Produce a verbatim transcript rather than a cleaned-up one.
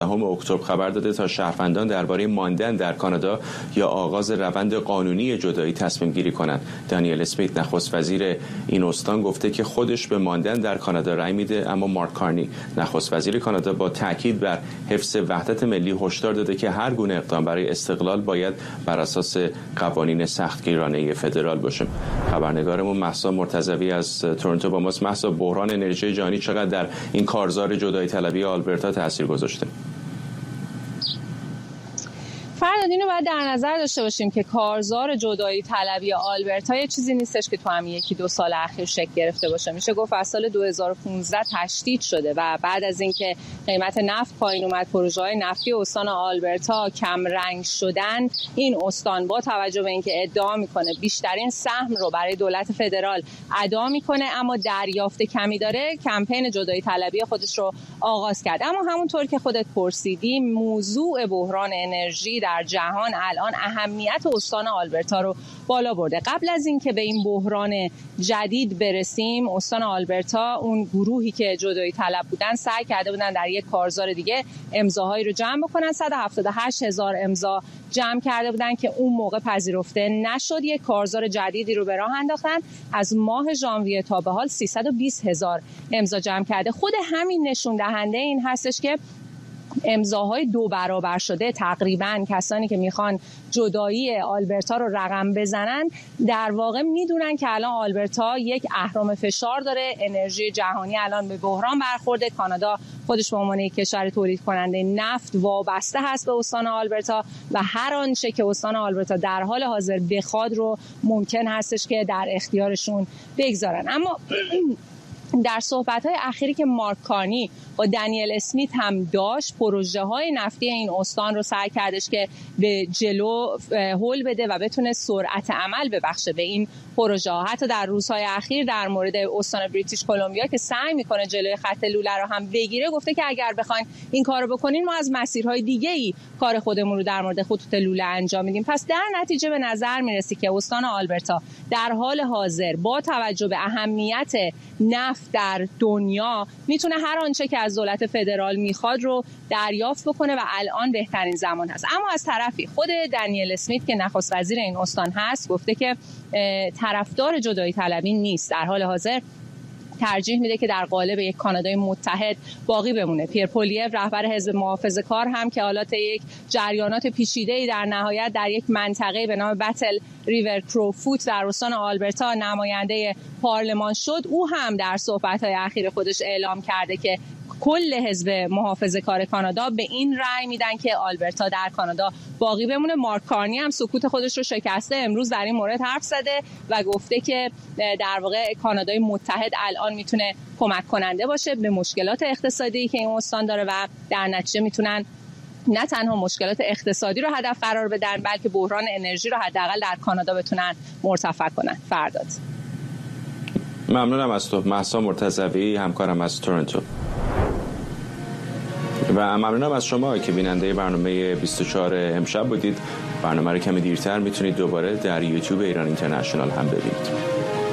دهم اکتبر خبر داده تا شهروندان درباره ماندن در کانادا یا آغاز روند قانونی جدایی تصمیم گیری کنند. دانیل اسمیت نخست وزیر این استان گفته که خودش به ماندن در کانادا رأی میده، اما مارک کارنی نخست وزیر کانادا با تاکید بر حفظ وحدت ملی هشدار داده که هر گونه اقدام برای استقلال باید بر اساس قوانین سختگیرانه فدرال باشه. خبرنگارمون مهسا مرتضوی از تورنتو با ماست. مهسا، بحران انرژی جهانی چقدر در این کارزار جدایی طلبی آلبرتا تاثیر گذاشته؟ فرداد اینو باید در نظر داشته باشیم که کارزار جدایی طلبی آلبرتا یه چیزی نیستش که تو همین یکی دو سال اخیر شکل گرفته باشه. میشه گفت از سال دو هزار و پانزده تشدید شده و بعد از اینکه قیمت نفت پایین اومد، پروژه‌های نفتی استان آلبرتا کم رنگ شدن، این استان با توجه به اینکه ادعا میکنه بیشترین سهم رو برای دولت فدرال ادا میکنه اما دریافت کمی داره، کمپین جدایی طلبی خودش رو آغاز کرد. اما همونطور که خودت پرسیدی، موضوع بحران انرژی در جهان الان اهمیت استان آلبرتا رو بالا برده. قبل از اینکه به این بحران جدید برسیم، استان آلبرتا، اون گروهی که جدایی طلب بودن، سعی کرده بودن در یک کارزار دیگه امضاهایی رو جمع بکنن. صد و هفتاد و هشت هزار امضا جمع کرده بودن که اون موقع پذیرفته نشد. یک کارزار جدیدی رو به راه انداختن. از ماه ژانویه تا به حال سیصد و بیست هزار امضا جمع کرده. خود همین نشون دهنده این هستش که امضاهای دو برابر شده. تقریبا کسانی که میخوان جدایی آلبرتا رو رقم بزنن در واقع میدونن که الان آلبرتا یک اهرم فشار داره. انرژی جهانی الان به بحران برخورده. کانادا خودش به عنوان یک کشور تولید کننده نفت وابسته هست به استان آلبرتا و هر آنچه که استان آلبرتا در حال حاضر بخواد رو ممکن هستش که در اختیارشون بگذارن. اما در صحبت‌های اخیری که مارک کارنی با دانیل اسمیت هم داشت، پروژه‌های نفتی این استان رو سعی کردش که به جلو هول بده و بتونه سرعت عمل ببخشه به این پروژه ها. حتی در روزهای اخیر در مورد استان بریتیش کلمبیا که سعی میکنه جلوی خط لوله رو هم بگیره، گفته که اگر بخواین این کارو بکنین ما از مسیرهای دیگه‌ای کار خودمون رو در مورد خطوط لوله انجام میدیم. پس در نتیجه به نظر میرسه که استان آلبرتا در حال حاضر با توجه به اهمیت نفت در دنیا میتونه هر آنچه که از دولت فدرال میخواد رو دریافت بکنه و الان بهترین زمان هست. اما از طرفی خود دانیل اسمیت که نخست وزیر این استان هست گفته که طرفدار جدایی طلبی نیست. در حال حاضر ترجیح میده که در قالب یک کانادای متحد باقی بمونه. پیر پولیو رهبر حزب محافظه‌کار هم که حالات یک جریانات پیچیده‌ای در نهایت در یک منطقه به نام بتل ریور کروفوت در استان آلبرتا نماینده پارلمان شد، او هم در صحبت‌های اخیر خودش اعلام کرده که کل حزب محافظه‌کار کانادا به این رأی میدن که آلبرتا در کانادا باقی بمونه. مارک کارنی هم سکوت خودش رو شکسته، امروز در این مورد حرف زده و گفته که در واقع کانادای متحد الان میتونه کمک کننده باشه به مشکلات اقتصادی که این استان داره و در نتیجه میتونن نه تنها مشکلات اقتصادی رو هدف قرار بدن بلکه بحران انرژی رو حداقل در کانادا بتونن مرتفع کنن. فرداد. ممنونم از تو مهسا مرتضوی، همکارم از تورنتو، و ممنونم از شما که بیننده برنامه بیست و چهار امشب بودید. برنامه رو کمی دیرتر میتونید دوباره در یوتیوب ایران اینترنشنال هم ببینید.